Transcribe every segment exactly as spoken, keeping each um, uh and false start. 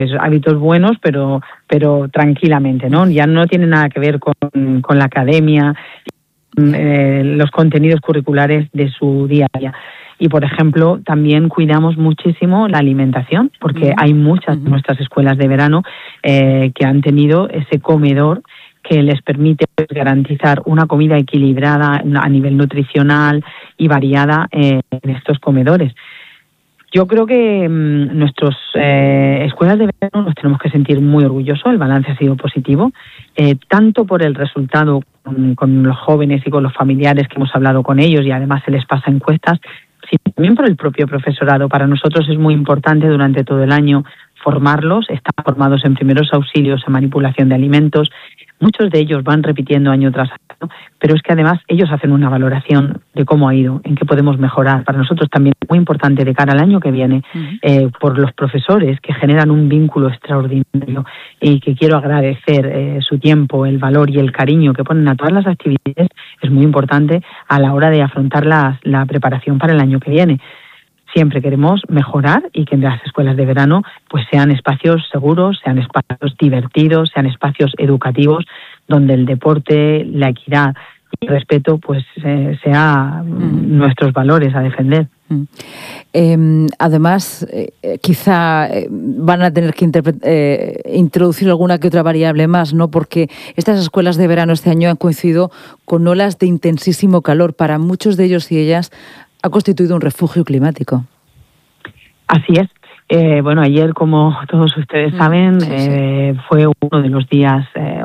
hábitos buenos, pero pero tranquilamente, ¿no? Ya no tiene nada que ver con, con la academia, eh, los contenidos curriculares de su día a día. Y, por ejemplo, también cuidamos muchísimo la alimentación, porque uh-huh. hay muchas de uh-huh. nuestras escuelas de verano eh, que han tenido ese comedor que les permite garantizar una comida equilibrada a nivel nutricional y variada eh, en estos comedores. Yo creo que mmm, nuestras eh, escuelas de verano nos tenemos que sentir muy orgullosos. El balance ha sido positivo, eh, tanto por el resultado con, con los jóvenes y con los familiares que hemos hablado con ellos, y además se les pasa encuestas, sino también por el propio profesorado. Para nosotros es muy importante durante todo el año formarlos. Están formados en primeros auxilios, en manipulación de alimentos. Muchos de ellos van repitiendo año tras año, pero es que además ellos hacen una valoración de cómo ha ido, en qué podemos mejorar. Para nosotros también es muy importante de cara al año que viene, uh-huh. eh, por los profesores que generan un vínculo extraordinario y que quiero agradecer eh, su tiempo, el valor y el cariño que ponen a todas las actividades. Es muy importante a la hora de afrontar la, la preparación para el año que viene. Siempre queremos mejorar y que en las escuelas de verano pues sean espacios seguros, sean espacios divertidos, sean espacios educativos donde el deporte, la equidad y el respeto pues eh, sea mm. nuestros valores a defender. Mm. Eh, además, eh, quizá eh, van a tener que interpre- eh, introducir alguna que otra variable más, ¿no? Porque estas escuelas de verano este año han coincidido con olas de intensísimo calor. Para muchos de ellos y ellas ha constituido un refugio climático. Así es. Eh, bueno, ayer, como todos ustedes saben, sí, sí. Eh, fue uno de los días eh,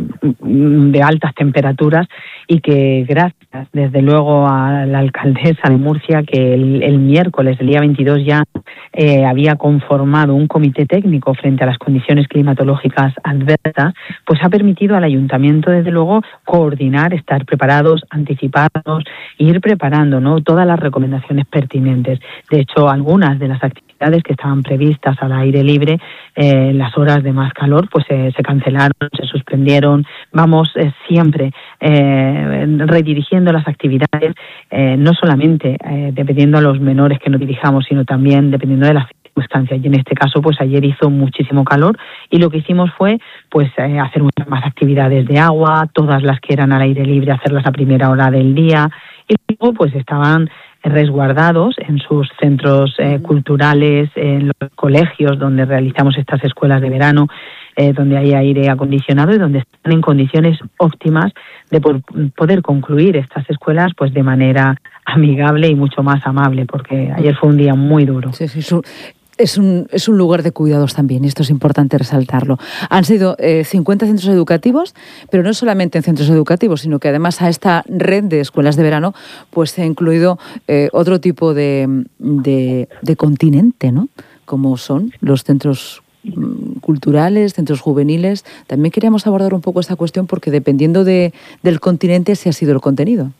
de altas temperaturas y que gracias, desde luego, a la alcaldesa de Murcia, que el, el miércoles, el día veintidós, ya eh, había conformado un comité técnico frente a las condiciones climatológicas adversas, pues ha permitido al ayuntamiento, desde luego, coordinar, estar preparados, anticiparnos e ir preparando, ¿no?, todas las recomendaciones pertinentes. De hecho, algunas de las actividades que estaban previstas al aire libre, eh, las horas de más calor, pues eh, se cancelaron, se suspendieron. Vamos eh, siempre eh, redirigiendo las actividades, eh, no solamente eh, dependiendo a los menores que nos dirijamos, sino también dependiendo de las circunstancias. Y en este caso, pues ayer hizo muchísimo calor y lo que hicimos fue pues eh, hacer muchas más actividades de agua, todas las que eran al aire libre, hacerlas a primera hora del día, y luego pues estaban resguardados en sus centros eh, culturales, en los colegios donde realizamos estas escuelas de verano, eh, donde hay aire acondicionado y donde están en condiciones óptimas de por, poder concluir estas escuelas pues de manera amigable y mucho más amable, porque ayer fue un día muy duro. Sí, sí, su... Es un, es un lugar de cuidados también, y esto es importante resaltarlo. Han sido eh, cincuenta centros educativos, pero no solamente en centros educativos, sino que además a esta red de escuelas de verano pues se ha incluido eh, otro tipo de, de, de continente, ¿no?, como son los centros culturales, centros juveniles. También queríamos abordar un poco esta cuestión porque dependiendo de, del continente ese ha sido el contenido.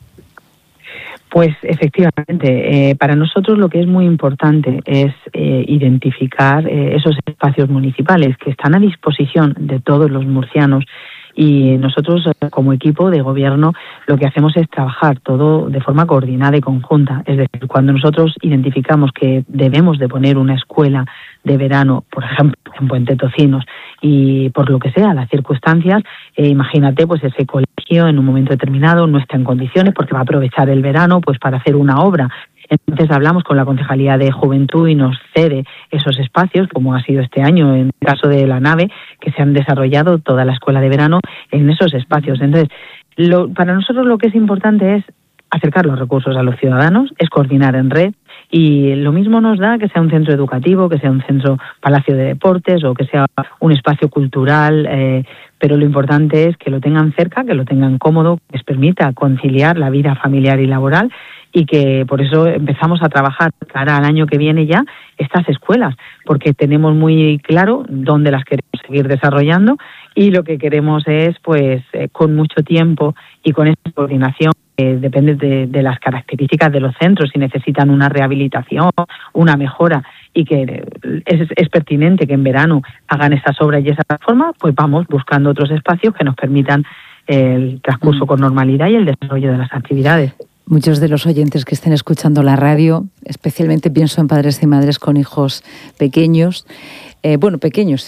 Pues efectivamente, eh, para nosotros lo que es muy importante es eh, identificar eh, esos espacios municipales que están a disposición de todos los murcianos, y nosotros como equipo de gobierno lo que hacemos es trabajar todo de forma coordinada y conjunta. Es decir, cuando nosotros identificamos que debemos de poner una escuela de verano, por ejemplo, en Puente Tocinos, y por lo que sea, las circunstancias, eh, imagínate, pues ese colegio en un momento determinado no está en condiciones porque va a aprovechar el verano pues para hacer una obra. Entonces hablamos con la Concejalía de Juventud y nos cede esos espacios, como ha sido este año en el caso de la nave, que se han desarrollado toda la escuela de verano en esos espacios. Entonces, lo, para nosotros lo que es importante es acercar los recursos a los ciudadanos, es coordinar en red, y lo mismo nos da que sea un centro educativo, que sea un centro palacio de deportes o que sea un espacio cultural, eh, pero lo importante es que lo tengan cerca, que lo tengan cómodo, que les permita conciliar la vida familiar y laboral, y que por eso empezamos a trabajar cara al año que viene ya estas escuelas, porque tenemos muy claro dónde las queremos seguir desarrollando, y lo que queremos es, pues, eh, con mucho tiempo y con esa coordinación, eh, depende de, de las características de los centros, si necesitan una rehabilitación, una mejora, y que es, es pertinente que en verano hagan esas obras y esa reforma, pues vamos buscando otros espacios que nos permitan el transcurso con normalidad y el desarrollo de las actividades. Muchos de los oyentes que estén escuchando la radio, especialmente pienso en padres y madres con hijos pequeños, eh, bueno, pequeños,